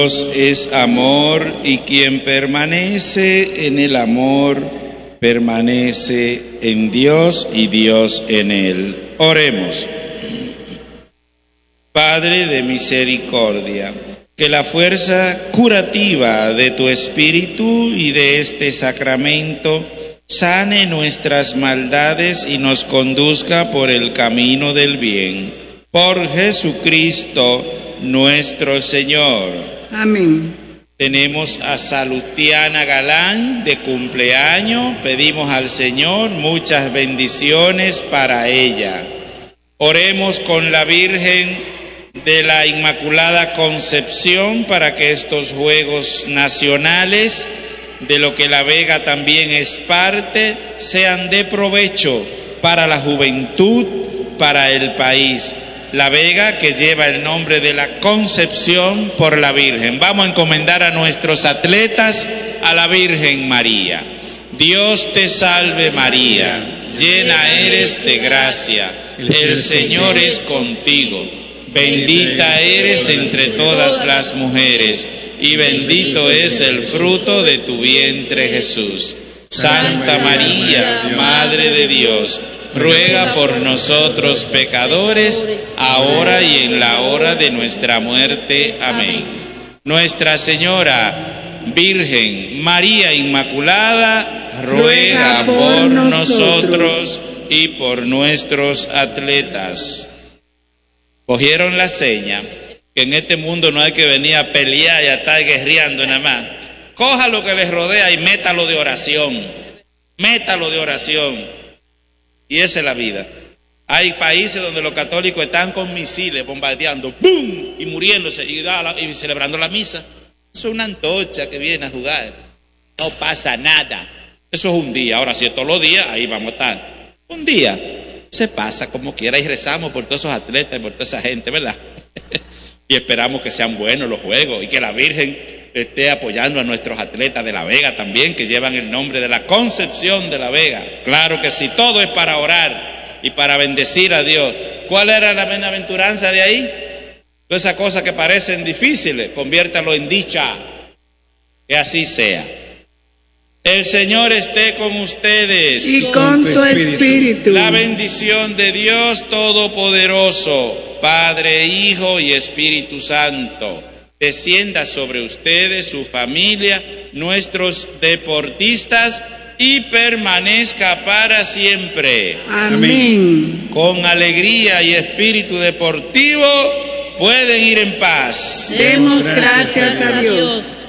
Dios es amor y quien permanece en el amor permanece en Dios y Dios en él. Oremos. Padre de misericordia, que la fuerza curativa de tu Espíritu y de este sacramento sane nuestras maldades y nos conduzca por el camino del bien. Por Jesucristo nuestro Señor. Amén. Tenemos a Salutiana Galán de cumpleaños. Pedimos al Señor muchas bendiciones para ella. Oremos con la Virgen de la Inmaculada Concepción para que estos Juegos Nacionales, de lo que La Vega también es parte, sean de provecho para la juventud, para el país. La Vega, que lleva el nombre de la Concepción por la Virgen. Vamos a encomendar a nuestros atletas a la Virgen María. Dios te salve María, llena eres de gracia, el Señor es contigo. Bendita eres entre todas las mujeres, y bendito es el fruto de tu vientre Jesús. Santa María, Madre de Dios, ruega por nosotros pecadores, ahora y en la hora de nuestra muerte. Amén. Nuestra Señora Virgen María Inmaculada, ruega por nosotros y por nuestros atletas. Cogieron la seña, que en este mundo no hay que venir a pelear y a estar guerreando nada más. Coja lo que les rodea y métalo de oración. Métalo de oración. Y esa es la vida. Hay países donde los católicos están con misiles bombardeando, ¡bum!, y muriéndose y celebrando la misa. Eso es una antorcha que viene a jugar. No pasa nada. Eso es un día. Ahora, si es todos los días, ahí vamos a estar. Un día se pasa como quiera y rezamos por todos esos atletas y por toda esa gente, ¿verdad? Y esperamos que sean buenos los juegos y que la Virgen esté apoyando a nuestros atletas de La Vega también, que llevan el nombre de la Concepción de La Vega. Claro que sí, todo es para orar y para bendecir a Dios. ¿Cuál era la bienaventuranza de ahí? Todas esas cosas que parecen difíciles, conviértalo en dicha. Que así sea. El Señor esté con ustedes. Y con tu espíritu. La bendición de Dios Todopoderoso, Padre, Hijo y Espíritu Santo, descienda sobre ustedes, su familia, nuestros deportistas y permanezca para siempre. Amén. Con alegría y espíritu deportivo pueden ir en paz. Demos gracias a Dios.